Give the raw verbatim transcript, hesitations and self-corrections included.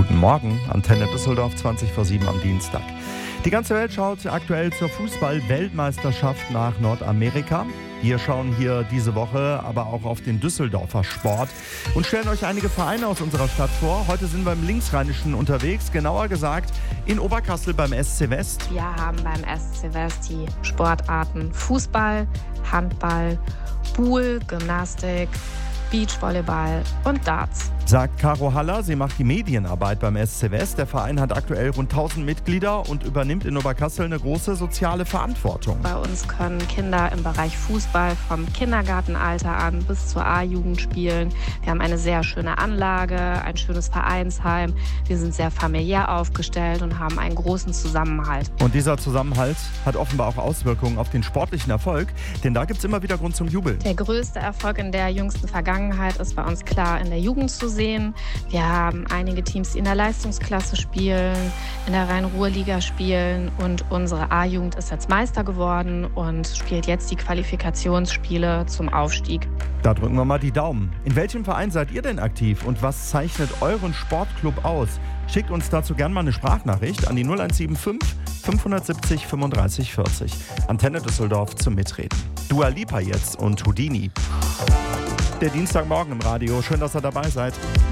Guten Morgen, Antenne Düsseldorf, zwanzig vor sieben am Dienstag. Die ganze Welt schaut aktuell zur Fußball-Weltmeisterschaft nach Nordamerika. Wir schauen hier diese Woche aber auch auf den Düsseldorfer Sport und stellen euch einige Vereine aus unserer Stadt vor. Heute sind wir im Linksrheinischen unterwegs, genauer gesagt in Oberkassel beim S C West. Wir haben beim S C West die Sportarten Fußball, Handball, Pool, Gymnastik, Beachvolleyball und Darts. Sagt Caro Haller, sie macht die Medienarbeit beim S C West. Der Verein hat aktuell rund tausend Mitglieder und übernimmt in Oberkassel eine große soziale Verantwortung. Bei uns können Kinder im Bereich Fußball vom Kindergartenalter an bis zur A-Jugend spielen. Wir haben eine sehr schöne Anlage, ein schönes Vereinsheim. Wir sind sehr familiär aufgestellt und haben einen großen Zusammenhalt. Und dieser Zusammenhalt hat offenbar auch Auswirkungen auf den sportlichen Erfolg, denn da gibt es immer wieder Grund zum Jubeln. Der größte Erfolg in der jüngsten Vergangenheit ist bei uns klar in der Jugend zu sehen. Wir haben einige Teams, die in der Leistungsklasse spielen, in der Rhein-Ruhr-Liga spielen und unsere A-Jugend ist jetzt Meister geworden und spielt jetzt die Qualifikationsspiele zum Aufstieg. Da drücken wir mal die Daumen. In welchem Verein seid ihr denn aktiv und was zeichnet euren Sportclub aus? Schickt uns dazu gerne mal eine Sprachnachricht an die null eins sieben fünf fünf sieben null fünfunddreißig vierzig. Antenne Düsseldorf zum Mitreden. Dua Lipa jetzt und Houdini. Der Dienstagmorgen im Radio. Schön, dass ihr dabei seid.